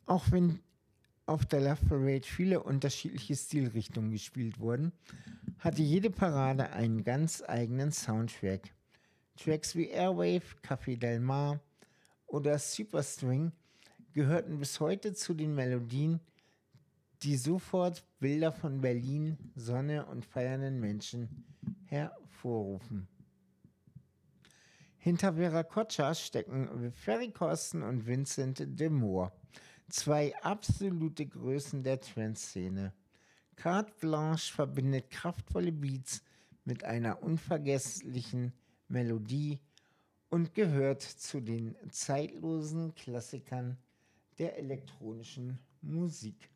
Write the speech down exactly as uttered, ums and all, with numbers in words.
Auch wenn auf der Love Parade viele unterschiedliche Stilrichtungen gespielt wurden, hatte jede Parade einen ganz eigenen Soundtrack. Tracks wie Airwave, Café Del Mar oder Superstring gehörten bis heute zu den Melodien, die sofort Bilder von Berlin, Sonne und feiernden Menschen hervorrufen. Hinter Vera Kotscha stecken Ferry Corsten und Vincent de Moor, zwei absolute Größen der Trance-Szene. Carte Blanche verbindet kraftvolle Beats mit einer unvergesslichen Melodie und gehört zu den zeitlosen Klassikern der elektronischen Musik.